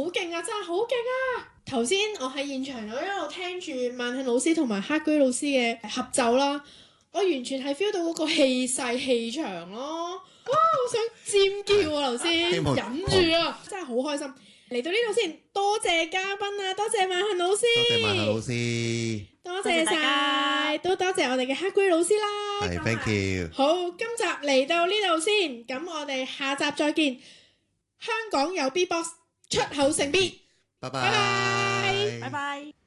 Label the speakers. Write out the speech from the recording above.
Speaker 1: 勁啊，真係好勁啊！頭先我喺現場，我一路聽住萬慶老師同埋黑居老師嘅合奏啦，我完全係 feel 到嗰個氣勢氣場咯，哇！好想尖叫啊，頭先忍住啊，真係好開心。嚟到呢度先，多謝嘉賓啊，多謝萬慶老師，
Speaker 2: 多謝萬慶老師，
Speaker 1: 多謝晒，都多謝我哋嘅黑居老師啦。
Speaker 2: 係 thank you。
Speaker 1: 好，今集嚟到呢度先，咁我哋下集再見。香港有 B-box 出口成 B，
Speaker 2: 拜
Speaker 1: 拜拜。
Speaker 3: 拜拜。